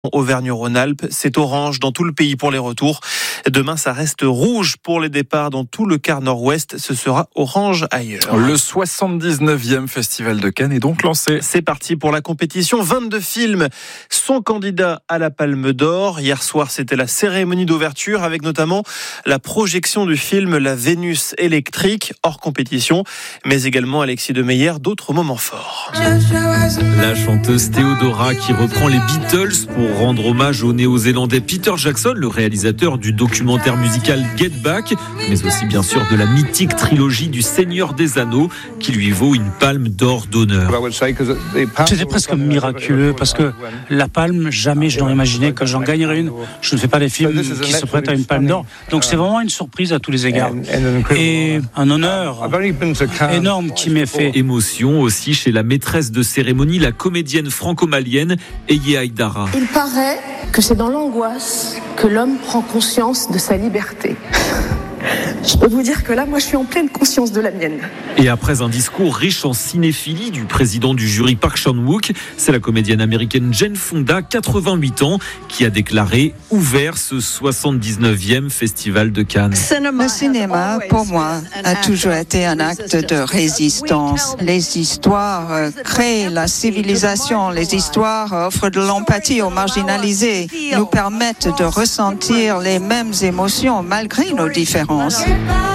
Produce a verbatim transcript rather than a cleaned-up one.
Auvergne-Rhône-Alpes, c'est orange dans tout le pays pour les retours. Demain, ça reste rouge pour les départs dans tout le quart nord-ouest. Ce sera orange ailleurs. Le soixante-dix-neuvième Festival de Cannes est donc lancé. C'est parti pour la compétition. vingt-deux films sont candidats à la Palme d'Or. Hier soir, c'était la cérémonie d'ouverture avec notamment la projection du film La Vénus électrique, hors compétition, mais également Alexis de Meyer, d'autres moments forts. La chanteuse Théodora qui reprend les Beatles pour rendre hommage au néo-zélandais Peter Jackson, le réalisateur du documentaire musical Get Back, mais aussi bien sûr de la mythique trilogie du Seigneur des Anneaux qui lui vaut une palme d'or d'honneur. C'était presque miraculeux parce que la palme, jamais je n'aurais imaginé que j'en gagnerais une. Je ne fais pas des films qui se prêtent à une palme d'or, donc c'est vraiment une surprise à tous les égards et un honneur énorme qui m'est fait. Émotion aussi chez la maîtresse de cérémonie, la comédienne franco-malienne Eye Aïdara. Il paraît que c'est dans l'angoisse que l'homme prend conscience de sa liberté. Je peux vous dire que là, moi, je suis en pleine conscience de la mienne. Et après un discours riche en cinéphilie du président du jury Park Chan-wook, c'est la comédienne américaine Jane Fonda, quatre-vingt-huit ans, qui a déclaré ouvert ce soixante-dix-neuvième Festival de Cannes. Le cinéma, pour moi, a toujours été un acte de résistance. Les histoires créent la civilisation, les histoires offrent de l'empathie aux marginalisés, nous permettent de ressentir les mêmes émotions malgré nos différences.